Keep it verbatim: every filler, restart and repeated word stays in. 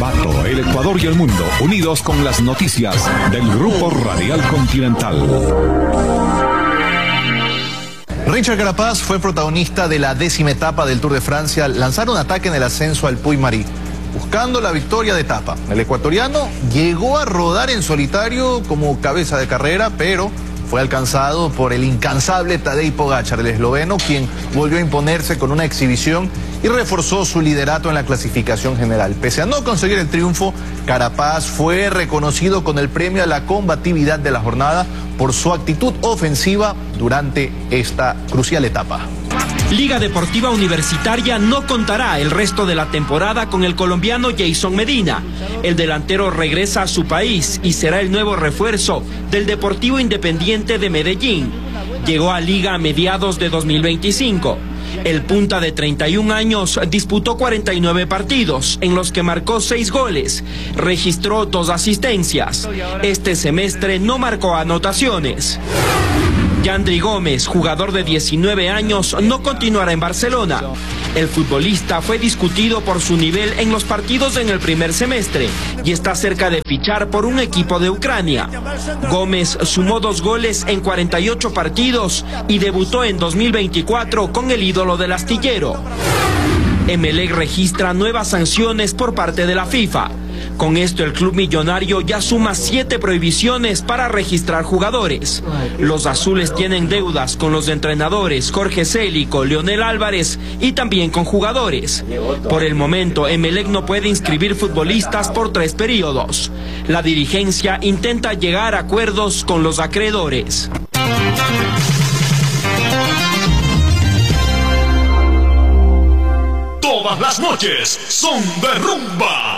Ambato, el Ecuador y el mundo, unidos con las noticias del Grupo Radial Continental. Richard Carapaz fue protagonista de la décima etapa del Tour de Francia al lanzar un ataque en el ascenso al Puy-Marí, buscando la victoria de etapa. El ecuatoriano llegó a rodar en solitario como cabeza de carrera, pero fue alcanzado por el incansable Tadej Pogačar, el esloveno, quien volvió a imponerse con una exhibición y reforzó su liderato en la clasificación general. Pese a no conseguir el triunfo, Carapaz fue reconocido con el premio a la combatividad de la jornada por su actitud ofensiva durante esta crucial etapa. Liga Deportiva Universitaria no contará el resto de la temporada con el colombiano Jason Medina. El delantero regresa a su país y será el nuevo refuerzo del Deportivo Independiente de Medellín. Llegó a Liga a mediados de dos mil veinticinco. El punta de treinta y un años disputó cuarenta y nueve partidos, en los que marcó seis goles, registró dos asistencias. Este semestre no marcó anotaciones. Yandri Gómez, jugador de diecinueve años, no continuará en Barcelona. El futbolista fue discutido por su nivel en los partidos en el primer semestre y está cerca de fichar por un equipo de Ucrania. Gómez sumó dos goles en cuarenta y ocho partidos y debutó en dos mil veinticuatro con el ídolo del astillero. Emelec registra nuevas sanciones por parte de la FIFA. Con esto el club millonario ya suma siete prohibiciones para registrar jugadores. Los azules tienen deudas con los entrenadores Jorge Célico, Leonel Álvarez y también con jugadores. Por el momento, Emelec no puede inscribir futbolistas por tres periodos. La dirigencia intenta llegar a acuerdos con los acreedores. Todas las noches son de rumba.